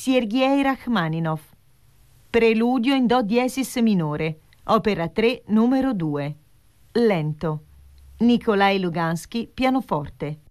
Sergei Rachmaninov. Preludio in do diesis minore, opera 3, numero 2. Lento. Nikolai Lugansky, pianoforte.